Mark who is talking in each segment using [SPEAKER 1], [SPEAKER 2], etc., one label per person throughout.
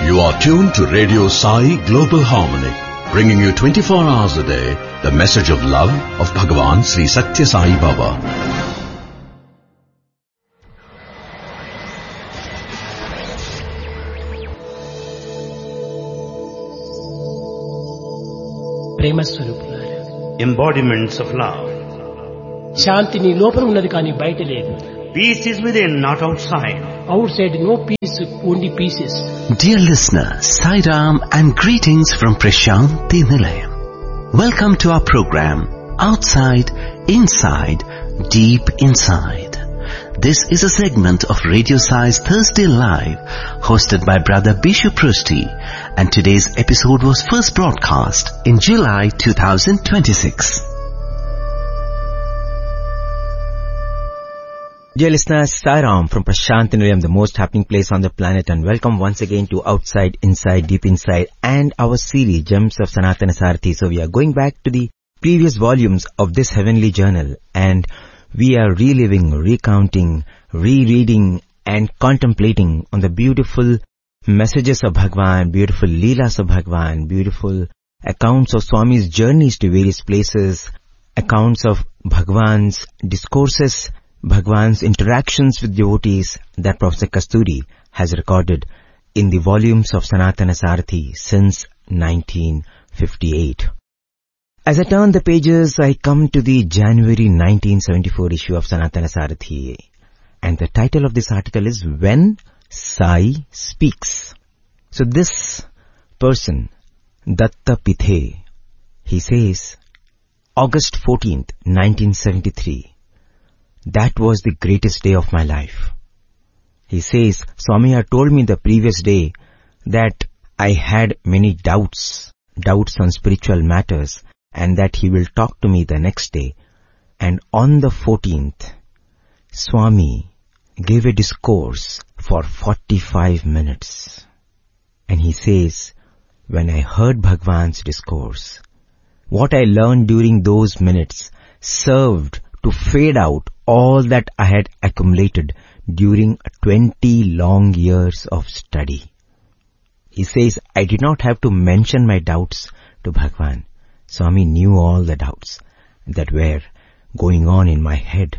[SPEAKER 1] You are tuned to Radio Sai Global Harmony, bringing you 24 hours a day the message of love of Bhagavan Sri Satya Sai Baba.
[SPEAKER 2] ప్రేమ స్వరూపులారా,
[SPEAKER 3] embodiments of love.
[SPEAKER 2] శాంతి నీ లోపల ఉన్నది కానీ బయట లేదు.
[SPEAKER 3] Peace is within, not outside.
[SPEAKER 2] Out side no piece, only pieces.
[SPEAKER 4] Dear listener, Sai Ram and greetings from Prashanti Nilayam. Welcome to our program, Outside, Inside, Deep Inside. This is a segment of Radio Sai's Thursday Live, hosted by Brother Bishu Prusti, and today's episode was first broadcast in July 2026.
[SPEAKER 5] Dear listeners, Sai Ram from Prashanti Nilayam, the most happening place on the planet, and welcome once again to Outside, Inside, Deep Inside, and our series, Gems of Sanatana Sarathi. So we are going back to the previous volumes of this heavenly journal, and we are reliving, recounting, rereading, and contemplating on the beautiful messages of Bhagwan, beautiful leelas of Bhagwan, beautiful accounts of Swami's journeys to various places, accounts of Bhagwan's discourses, Bhagwan's interactions with devotees that Professor Kasturi has recorded in the volumes of Sanatana Sarathi since 1958. As I turn the pages, I come to the January 1974 issue of Sanatana Sarathi, and the title of this article is When Sai Speaks. So this person, Datta Pithe, he says, August 14th, 1973, that was the greatest day of my life. He says, Swami had told me the previous day that I had many doubts on spiritual matters, and that he will talk to me the next day. And on the 14th, Swami gave a discourse for 45 minutes. And he says, when I heard Bhagwan's discourse, what I learned during those minutes served to fade out all that I had accumulated during 20 long years of study. He says, I did not have to mention my doubts to Bhagwan. Swami knew all the doubts that were going on in my head.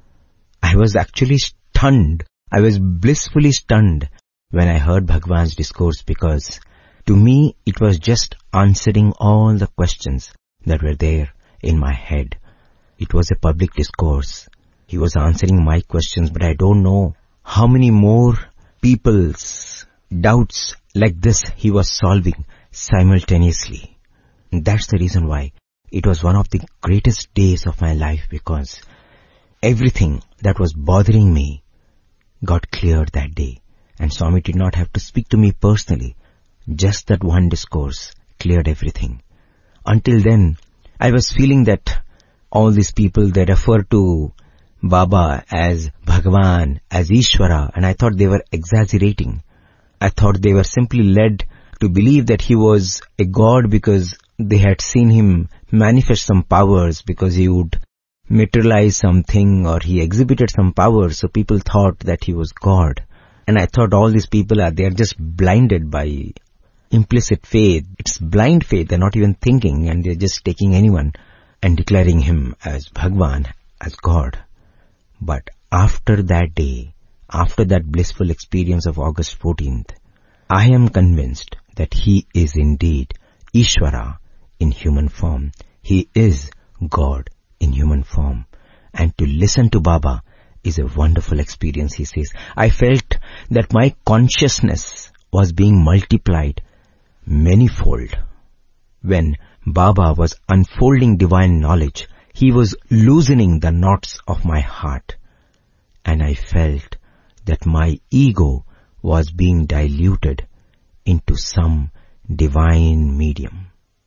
[SPEAKER 5] I was actually stunned. I was blissfully stunned when I heard Bhagwan's discourse, because to me it was just answering all the questions that were there in my head. It was a public discourse. He was answering my questions, but I don't know how many more people's doubts like this he was solving simultaneously. And that's the reason why it was one of the greatest days of my life, because everything that was bothering me got cleared that day. And Swami did not have to speak to me personally. Just that one discourse cleared everything. Until then, I was feeling that all these people, they refer to Baba as Bhagavan, as Ishvara, and I thought they were exaggerating. I thought they were simply led to believe that he was a god because they had seen him manifest some powers, because he would materialize something or he exhibited some powers, so people thought that he was God. And I thought all these people they are just blinded by implicit faith. It's blind faith, they're not even thinking, and they're just taking anyone and declaring him as Bhagwan, as God. But after that day, after that blissful experience of August 14th, I am convinced that he is indeed Ishvara in human form. He is God in human form. And to listen to Baba is a wonderful experience, he says. I felt that my consciousness was being multiplied manifold. When Baba was unfolding divine knowledge, he was loosening the knots of my heart. And I felt that my ego was being diluted into some divine medium.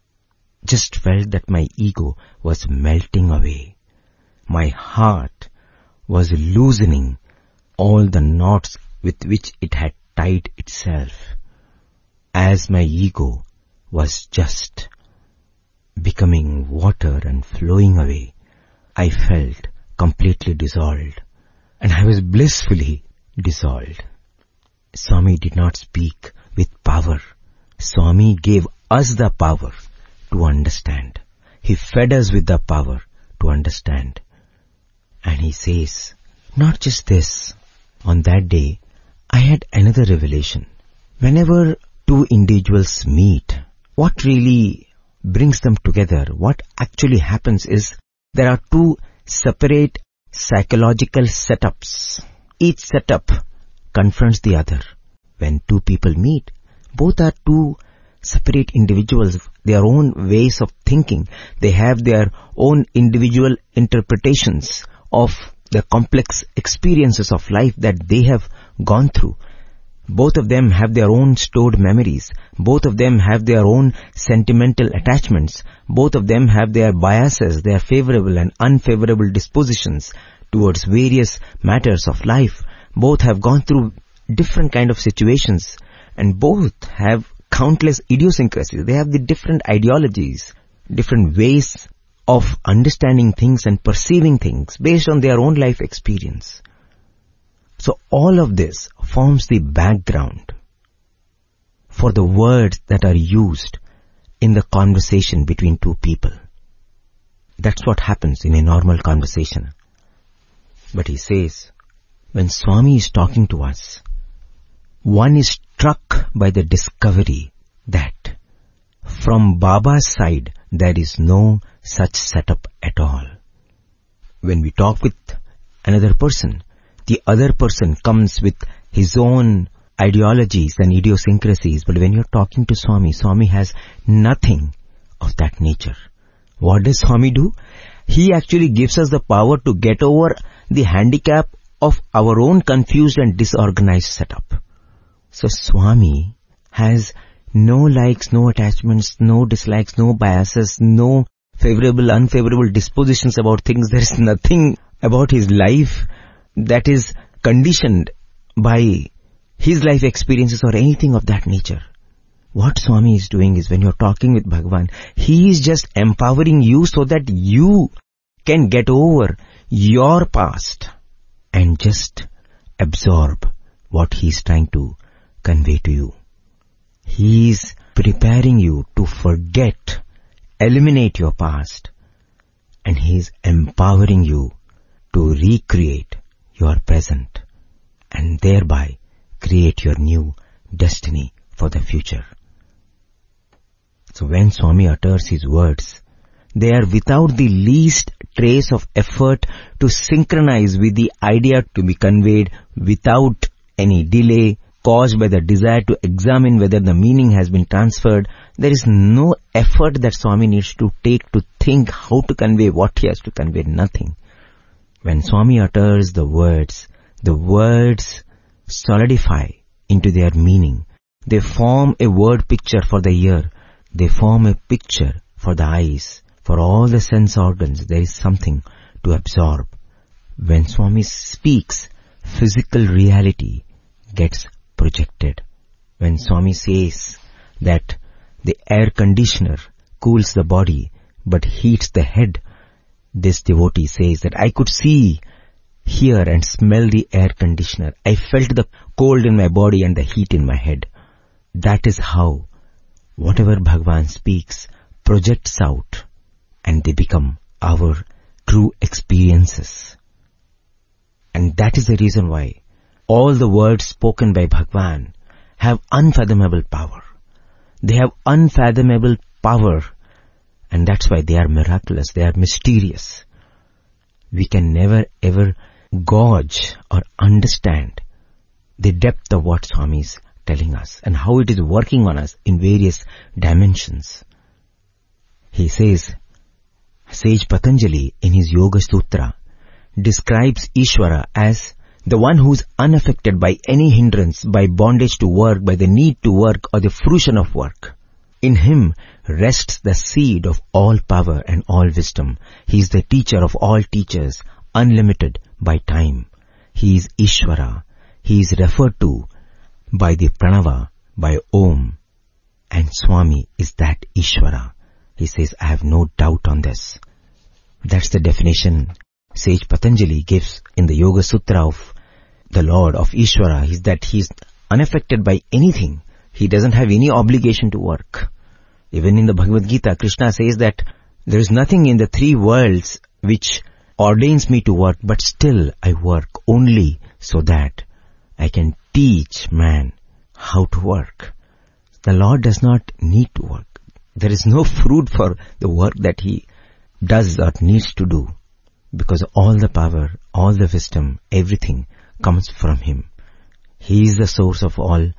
[SPEAKER 5] Just felt that my ego was melting away. My heart was loosening all the knots with which it had tied itself. As my ego was just becoming water and flowing away, I felt completely dissolved, and I was blissfully dissolved. Swami did not speak with power. Swami gave us the power to understand. He fed us with the power to understand. And he says, not just this, on that day, I had another revelation. Whenever two individuals meet, what really brings them together, what actually happens is there are two separate psychological setups. Each setup confronts the other. When two people meet, both are two separate individuals, their own ways of thinking. They have their own individual interpretations of the complex experiences of life that they have gone through. Both of them have their own stored memories. Both of them have their own sentimental attachments. Both of them have their biases, their favorable and unfavorable dispositions towards various matters of life. Both have gone through different kind of situations, and both have countless idiosyncrasies. They have the different ideologies, different ways of understanding things and perceiving things based on their own life experience. So all of this forms the background for the words that are used in the conversation between two people. That's what happens in a normal conversation. But he says, when Swami is talking to us, one is struck by the discovery that from Baba's side there is no such setup at all. When we talk with another person, the other person comes with his own ideologies and idiosyncrasies. But when you're talking to Swami, Swami has nothing of that nature. What does Swami do? He actually gives us the power to get over the handicap of our own confused and disorganized setup. So Swami has no likes, no attachments, no dislikes, no biases, no favorable, unfavorable dispositions about things. There is nothing about his life that is conditioned by his life experiences or anything of that nature. What Swami is doing is, when you're talking with Bhagavan, he is just empowering you so that you can get over your past and just absorb what he is trying to convey to you. He is preparing you to forget, eliminate your past, and he is empowering you to recreate your present and thereby create your new destiny for the future. So when Swami utters his words, they are without the least trace of effort to synchronize with the idea to be conveyed, without any delay caused by the desire to examine whether the meaning has been transferred. There is no effort that Swami needs to take to think how to convey what he has to convey. Nothing. When Swami utters the words solidify into their meaning. They form a word picture for the ear. They form a picture for the eyes. For all the sense organs, there is something to absorb. When Swami speaks, physical reality gets projected. When Swami says that the air conditioner cools the body but heats the head, this devotee says that I could see, hear and smell the air conditioner. I felt the cold in my body and the heat in my head. That is how whatever Bhagavan speaks projects out, and they become our true experiences. And that is the reason why all the words spoken by Bhagavan have unfathomable power. They have unfathomable power, and that's why they are miraculous, they are mysterious. We can never ever gauge or understand the depth of what Swami is telling us and how it is working on us in various dimensions. He says, Sage Patanjali in his Yoga Sutra describes Ishvara as the one who is unaffected by any hindrance, by bondage to work, by the need to work or the fruition of work. In him rests the seed of all power and all wisdom. He is the teacher of all teachers, unlimited by time. He is Ishvara. He is referred to by the Pranava, by Om. And Swami is that Ishvara. He says, I have no doubt on this. That's the definition Sage Patanjali gives in the Yoga Sutra of the Lord, of Ishvara, is that he is unaffected by anything. He doesn't have any obligation to work. Even in the Bhagavad Gita, Krishna says that there is nothing in the three worlds which ordains me to work, but still I work only so that I can teach man how to work. The Lord does not need to work. There is no fruit for the work that he does or needs to do, because all the power, all the wisdom, everything comes from him. He is the source of all